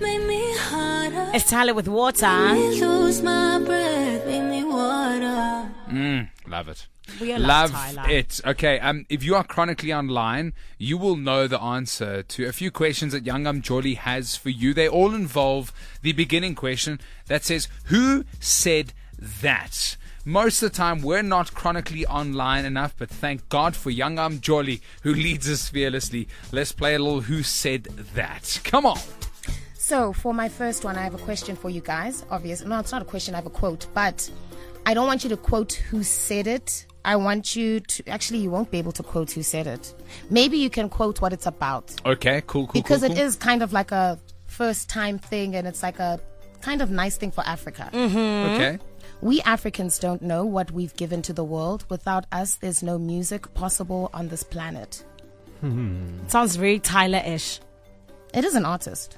make me harder. It's Tyler with Water. Make me lose my breath, make me water. Love it. We Love Tyler. it. Okay, if you are chronically online, you will know the answer to a few questions that Young Jolly has for you. They all involve the beginning question that says, who said that? Most of the time, we're not chronically online enough, but thank God for Young Jolly, who leads us fearlessly. Let's play a little Who Said That. Come on. So, for my first one, I have a question for you guys. Obviously, no, it's not a question, I have a quote. But I don't want you to quote who said it. I want you to... Actually, you won't be able to quote who said it. Maybe you can quote what it's about. Okay, cool. Because cool. it is kind of like a first-time thing, and it's like a kind of nice thing for Africa. Okay. We Africans don't know what we've given to the world. Without us, there's no music possible on this planet. It sounds very Tyler-ish. It is an artist.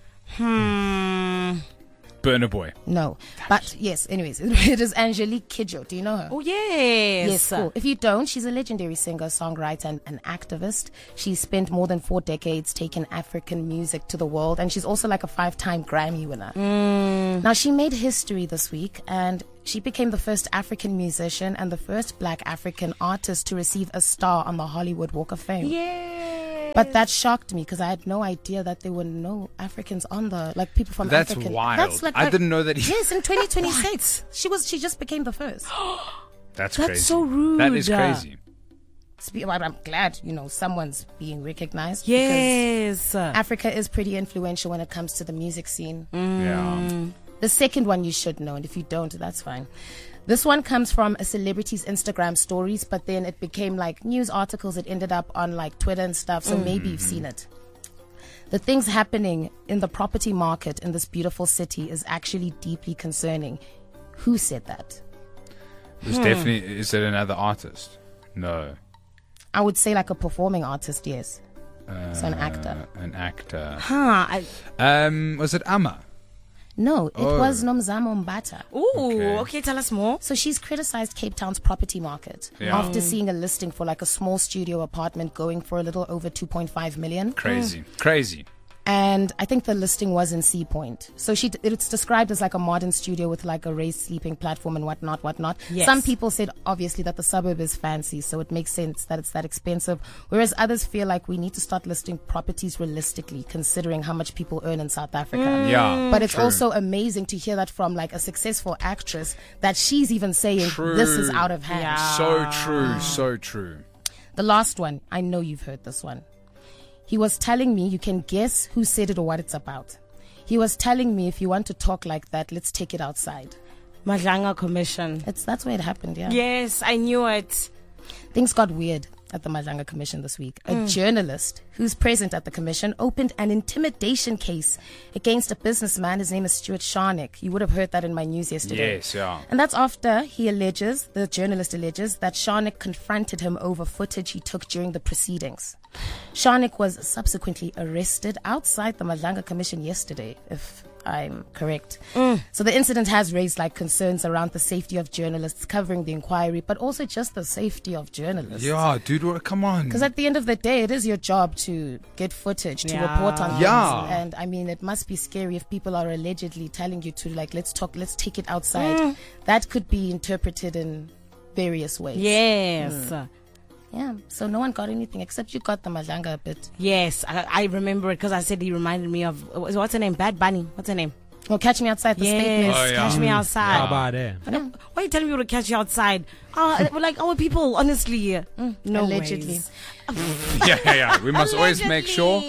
Burna Boy. No. But yes, anyways, it is Angelique Kidjo. Do you know her? Oh, yes. Yes, cool. If you don't, she's a legendary singer, songwriter, and an activist. She's spent more than 4 decades taking African music to the world, and she's also like a 5-time Grammy winner. Now, she made history this week, and she became the first African musician and the first Black African artist to receive a star on the Hollywood Walk of Fame. Yeah. But that shocked me because I had no idea that there were no Africans on the, like, people from That's African. wild. That's like I didn't know that. Yes, in 2026. She just became the first. That's That's crazy. so rude. That is crazy. I'm glad, someone's being recognized. Yes. Because Africa is pretty influential when it comes to the music scene. Yeah. The second one you should know, and if you don't, that's fine. This one comes from a celebrity's Instagram stories, but then it became like news articles. It ended up on like Twitter and stuff, so maybe you've seen it. The things happening in the property market in this beautiful city is actually deeply concerning. Who said that? There's definitely... Is it another artist? No. I would say like a performing artist, yes. So an actor. An actor. Was it Amma? No, it was Nomzamo Mbata. Ooh, okay, tell us more. So she's criticized Cape Town's property market after seeing a listing for like a small studio apartment going for a little over 2.5 million. Crazy. And I think the listing was in Sea Point. So it's described as like a modern studio with like a raised sleeping platform and whatnot. Yes. Some people said obviously that the suburb is fancy, so it makes sense that it's that expensive. Whereas others feel like we need to start listing properties realistically, considering how much people earn in South Africa. Yeah. But it's also amazing to hear that from like a successful actress, that she's even saying this is out of hand. Yeah. So true. The last one, I know you've heard this one. He was telling me, you can guess who said it or what it's about. He was telling me, if you want to talk like that, let's take it outside. Madlanga Commission. That's where it happened, yeah. Yes, I knew it. Things got weird at the Madlanga Commission this week. A journalist who's present at the commission opened an intimidation case against a businessman. His name is Stuart Sharnick. You would have heard that in my news yesterday. Yes, yeah. And that's after the journalist alleges, that Sharnick confronted him over footage he took during the proceedings. Sharnick was subsequently arrested outside the Madlanga Commission yesterday, if I'm correct. So the incident has raised like concerns around the safety of journalists covering the inquiry, but also just the safety of journalists. Yeah, dude, come on. Because at the end of the day, it is your job to get footage, to report on things. Yeah. And I mean, it must be scary if people are allegedly telling you to like, let's take it outside. That could be interpreted in various ways. Yes. Yeah, so no one got anything except you got the Madlanga a bit. Yes, I remember it because I said he reminded me of, what's her name? Bad Bunny. What's her name? Well, Catch Me Outside, the statement. Yes, Catch Me Outside. How about it? Yeah. Why are you telling me to catch you outside? We're like our people, honestly. No Allegedly. ways. Yeah. We must always make sure.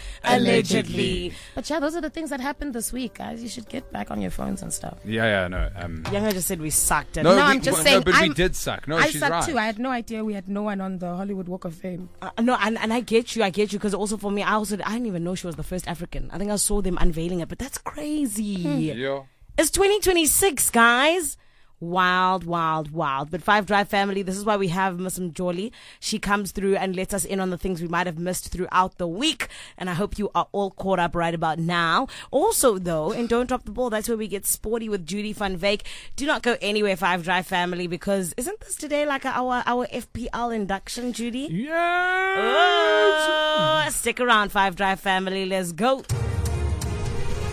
Allegedly. But yeah, those are the things that happened this week, guys. You should get back on your phones and stuff. Yeah, no. Younger just said we sucked. No, I'm just saying, but we did suck. No, I she's sucked right. too. I had no idea we had no one on the Hollywood Walk of Fame. No, and I get you, because also for me, I didn't even know she was the first African. I think I saw them unveiling it, but that's crazy. Yeah. It's 2026, guys. Wild. But Five Drive family, this is why we have Miss Mjoli. She comes through and lets us in on the things we might have missed throughout the week. And I hope you are all caught up right about now. Also, though, and don't drop the ball, that's where we get sporty with Judy Van Wyk. Do not go anywhere, Five Drive family, because isn't this today like our FPL induction, Judy? Yeah. Oh, stick around, Five Drive family. Let's go.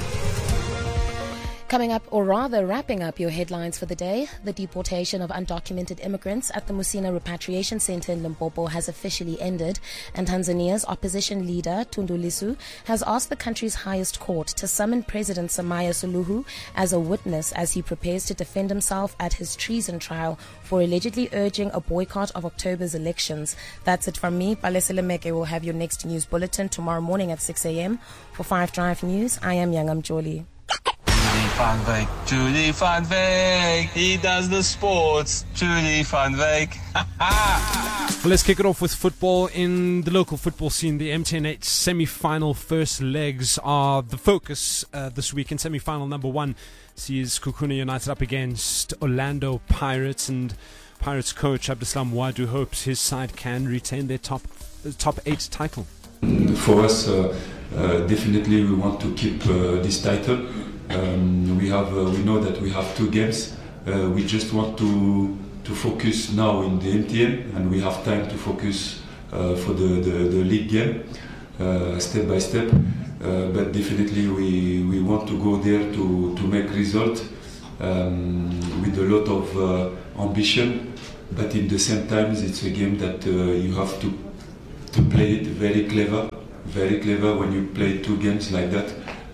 Coming up, or rather wrapping up your headlines for the day, the deportation of undocumented immigrants at the Musina Repatriation Center in Limpopo has officially ended, and Tanzania's opposition leader, Tundu Lissu, has asked the country's highest court to summon President Samia Suluhu as a witness as he prepares to defend himself at his treason trial for allegedly urging a boycott of October's elections. That's it from me. Palesile Meke will have your next news bulletin tomorrow morning at 6 a.m. For 5 Drive News, I am Yangam Jolie. Julie van Veek, he does the sports. Julie van Veek. Well, let's kick it off with football. In the local football scene, the MTN8 semi-final first legs are the focus this week. In semi-final number 1 sees Kukuna United up against Orlando Pirates, and Pirates coach Abdeslam Wadu hopes his side can retain their top 8 title. For us, definitely we want to keep this title. We know that we have 2 games. We just want to focus now in the MTN, and we have time to focus for the league game, step by step. But definitely we want to go there to make result with a lot of ambition. But in the same time, it's a game that you have to play it very clever. When you play 2 games like that.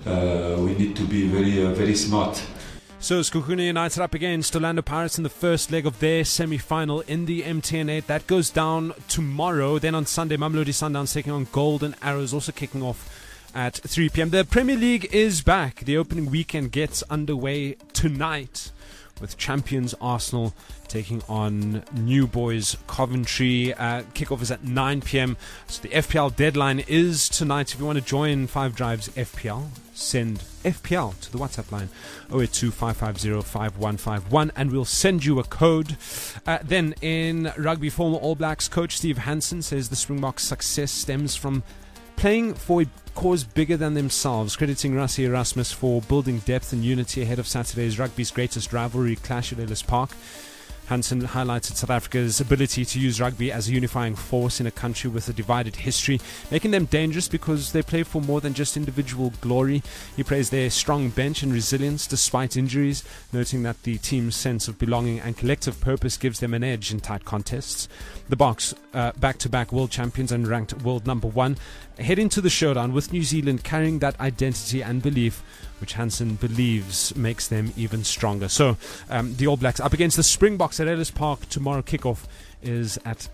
We need to be very smart. So Kukuna United up against Orlando Pirates in the first leg of their semi-final in the MTN8. That goes down tomorrow. Then on Sunday, Mamelodi Sundowns taking on Golden Arrows, also kicking off at 3 p.m. The Premier League is back. The opening weekend gets underway tonight with champions Arsenal taking on New Boys Coventry. Kickoff is at 9 p.m. So the FPL deadline is tonight. If you want to join 5 Drive's FPL, send FPL to the WhatsApp line 082 550 5151 and we'll send you a code. Then in rugby, former All Blacks coach Steve Hansen says the Springboks' success stems from playing for a cause bigger than themselves, crediting Rassie Erasmus for building depth and unity ahead of Saturday's rugby's greatest rivalry clash at Ellis Park. Hansen highlighted South Africa's ability to use rugby as a unifying force in a country with a divided history, making them dangerous because they play for more than just individual glory. He praised their strong bench and resilience despite injuries, noting that the team's sense of belonging and collective purpose gives them an edge in tight contests. The Boks, back-to-back world champions and ranked world number 1, head into the showdown with New Zealand carrying that identity and belief, which Hansen believes makes them even stronger. So the All Blacks up against the Springboks at Ellis Park tomorrow. Kickoff is at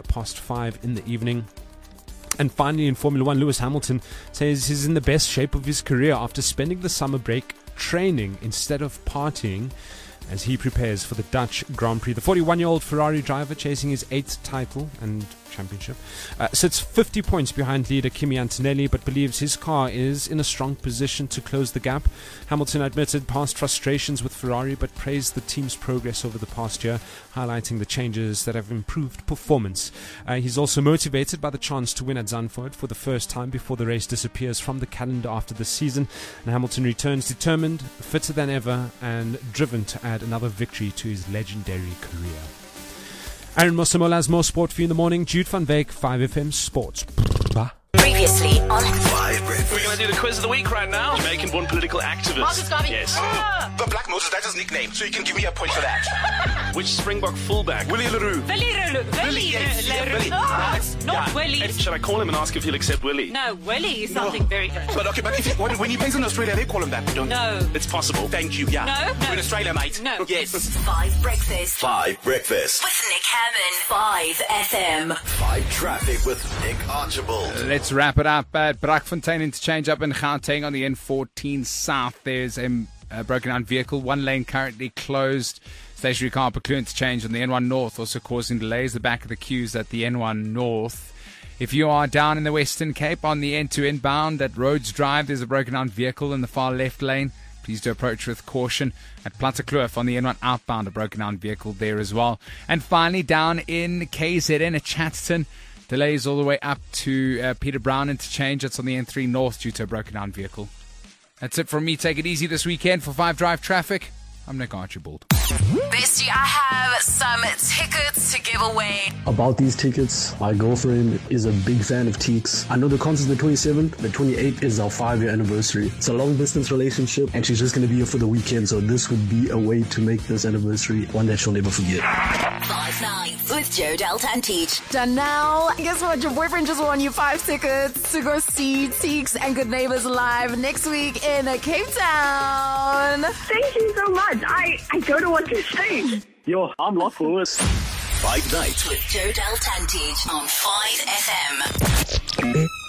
5:10 in the evening. And finally in Formula 1, Lewis Hamilton says he's in the best shape of his career after spending the summer break training instead of partying as he prepares for the Dutch Grand Prix. The 41-year-old Ferrari driver, chasing his 8th title and championship, sits 50 points behind leader Kimi Antonelli, but believes his car is in a strong position to close the gap. Hamilton admitted past frustrations with Ferrari, but praised the team's progress over the past year, highlighting the changes that have improved performance. He's also motivated by the chance to win at Zandvoort for the first time before the race disappears from the calendar after the season. And Hamilton returns determined, fitter than ever, and driven to add another victory to his legendary career. Aaron Mosamola has more sport for you in the morning. Jude van Veek, 5FM Sports. Previously on 5 Breakfast. We're going to do the quiz of the week right now. Jamaican-born political activist. Marcus Garvey. Yes. But Black Moses, that's his nickname, so you can give me a point for that. Which Springbok fullback? Willie Leroux. Willie. Not Willie. Should I call him and ask if he'll accept Willie? No, Willie is something very good. But okay, when he plays in Australia, they call him that, don't they? No. It's possible. Thank you, yeah. No. We're in Australia, mate. No. Yes. 5 Breakfast. 5 Breakfast. With Nick Hammond. 5 FM. 5 Traffic with Nick Archibald. Let's wrap it up at Brakfontein Interchange up in Gauteng on the N14 South. There's a broken down vehicle, one lane currently closed. Stationary car Peklu Interchange on the N1 North also causing delays. The back of the queues at the N1 North. If you are down in the Western Cape on the N2 inbound at Rhodes Drive, there's a broken down vehicle in the far left lane. Please do approach with caution. At Plattekloof on the N1 outbound, a broken down vehicle there as well. And finally, down in KZN at Chatterton, delays all the way up to Peter Brown Interchange. That's on the N3 North due to a broken down vehicle. That's it from me. Take it easy this weekend for 5 Drive Traffic. I'm Nick Archibald. Bestie, I have some tickets to give away. About these tickets, my girlfriend is a big fan of Teeks. I know the concert's the 27th. The 28th is our 5-year anniversary. It's a long-distance relationship, and she's just going to be here for the weekend, so this would be a way to make this anniversary one that she'll never forget. 5 Nights with Joe Delta and Teach. Done now. Guess what? Your boyfriend just won you 5 tickets to go see Teeks and Good Neighbors live next week in Cape Town. Thank you so much. I don't know what to say. Yo, I'm locked for this. 5 Nights with Joe Delta and Teach on 5 FM.